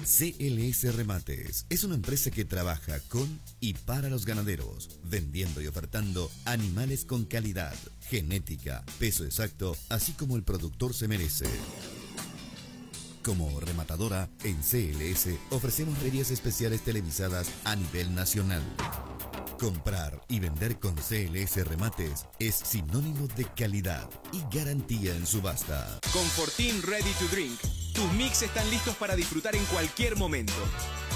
CLS Remates es una empresa que trabaja con y para los ganaderos, vendiendo y ofertando animales con calidad, genética, peso exacto, así como el productor se merece. Como rematadora, en CLS ofrecemos ferias especiales televisadas a nivel nacional. Comprar y vender con CLS Remates es sinónimo de calidad y garantía en subasta. Con Fortín Ready to Drink, tus mix están listos para disfrutar en cualquier momento.